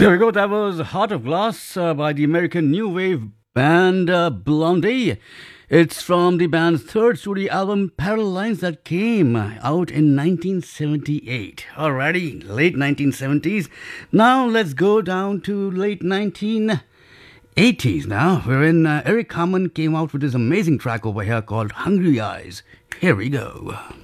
There we go. That was Heart of Glass by the American new wave band Blondie. It's from the band's third studio album, Parallel Lines, that came out in 1978. Alrighty, late 1970s. Now let's go down to late 1980s now, wherein Eric Carmen came out with this amazing track over here called Hungry Eyes. Here we go.